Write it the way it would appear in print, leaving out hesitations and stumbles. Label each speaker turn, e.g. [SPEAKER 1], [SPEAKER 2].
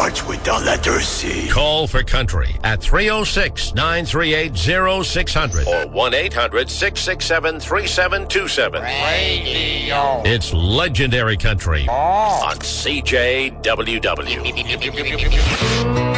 [SPEAKER 1] starts with the letter C.
[SPEAKER 2] Call for country at 306-938-0600 or 1-800-667-3727.
[SPEAKER 3] Radio.
[SPEAKER 2] It's legendary country on CJWW.